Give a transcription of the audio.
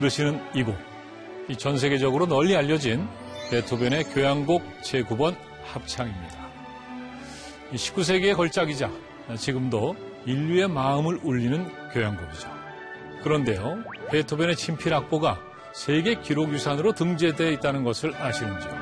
들으시는 이 곡, 전 세계적으로 널리 알려진 베토벤의 교향곡 제9번 합창입니다. 19세기의 걸작이자 지금도 인류의 마음을 울리는 교향곡이죠. 그런데요, 베토벤의 친필 악보가 세계 기록유산으로 등재되어 있다는 것을 아시는지요?